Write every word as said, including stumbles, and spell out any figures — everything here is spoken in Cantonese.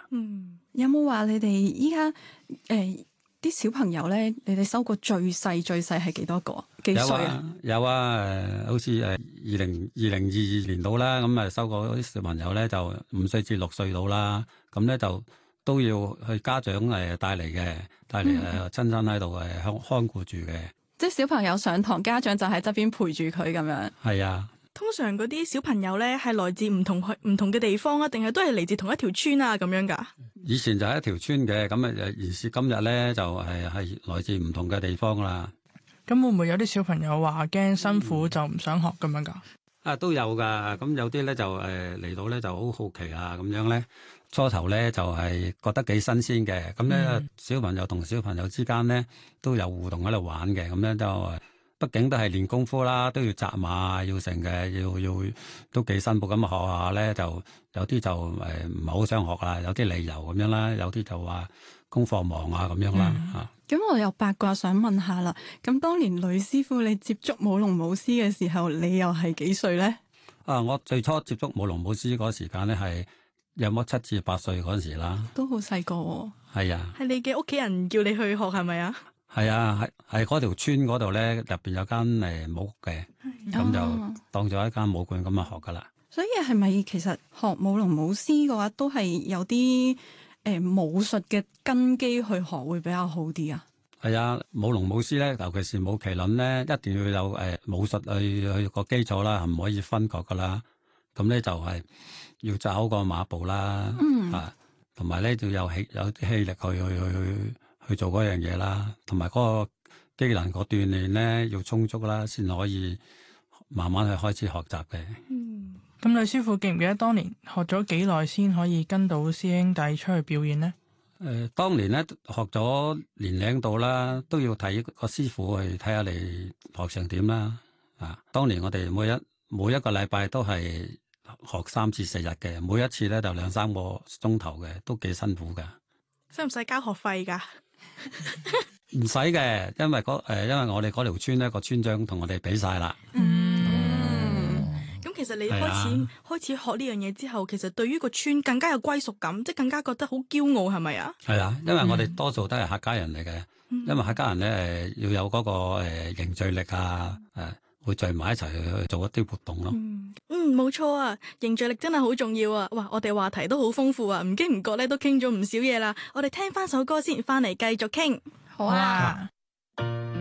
嗯， 有冇話你哋依家誒啲小朋友咧？你哋收過最細最細係幾多個？幾歲啊？ 有啊，誒，好似誒二零二零二二年到啦，咁啊收過啲小朋友咧就五歲至六歲到啦，咁咧就都要去家長誒帶嚟嘅，帶嚟誒親身喺度誒看看顧住嘅。 即係小朋友上堂，家長就喺側邊陪住佢咁樣。 係啊。 通常嗰啲小朋友咧係來自唔同去唔同嘅地方啊，定係都係嚟自同一條村啊咁樣噶？ 以前就係一條村嘅，咁啊現時今日咧就係係來自唔同嘅地方啦。 咁會唔會有啲小朋友話驚辛苦就唔想學咁樣噶？ 啊都有噶，咁有啲咧就誒嚟到咧就好好奇啊，咁樣咧初頭咧就係覺得幾新鮮嘅，咁咧、嗯、小朋友同小朋友之間咧都有互動喺度玩嘅，咁樣就。畢竟都係練功夫啦，都要紮馬，要成嘅，要要都幾辛苦咁學下咧，就有啲就誒唔係好想學啦，有啲理由咁樣啦，有啲就話功課忙啊咁樣啦嚇。 咁、嗯、我又八卦想問下啦，咁當年呂師傅你接觸舞龍舞獅嘅時候，你又係幾歲咧？ 啊，我最初接觸舞龍舞獅嗰時間咧係有冇七至八歲嗰陣時啦， 都好細個喎。 係啊， 係你嘅屋企人叫你去學係咪啊？ 係啊，係係嗰條村嗰度咧，入邊有間誒舞屋嘅，咁、嗯、就當咗一間舞館咁啊學噶啦。 所以係咪其實學舞龍舞獅嘅話，都係有啲誒、呃、武術嘅根基去學會比較好啲啊？ 係啊，舞龍舞獅咧，尤其是舞麒麟咧，一定要有誒、呃、武術去去個基礎啦，唔可以分割噶啦。咁咧就係要紮好個馬步啦，嗯、啊，同埋咧就有氣有啲氣力去去去去。去做嗰樣嘢啦，同埋嗰個機能個鍛煉咧要充足啦，先可以慢慢去開始學習嘅。 嗯，咁呂師傅記唔記得當年學咗幾耐先可以跟到師兄弟出去表演呢？ 誒、呃，當年咧學咗年零度啦，都要睇個師傅去睇下你學成點啦。啊，當年我哋每一每一個禮拜都係學三至四日嘅，每一次咧就兩三個鐘頭嘅，都幾辛苦噶。 使唔使交學費噶？ 唔使嘅，因為嗰誒，因為我哋嗰條村咧個村長同我哋俾晒啦。 嗯，咁、嗯、其實你開始、啊、開始學呢樣嘢之後，其實對於個村更加有歸屬感，即係更加覺得好驕傲，係咪啊？係啊，因為我哋多數都係客家人嚟嘅，嗯、因為客家人咧誒要有嗰個誒凝聚力啊，誒、啊、會聚埋一齊去做一啲活動咯。 嗯，冇錯啊，凝聚力真係好重要啊！哇，我哋話題都好豐富啊，唔經唔覺咧都傾咗唔少嘢啦。我哋聽翻首歌先，翻嚟繼續傾。 好啊。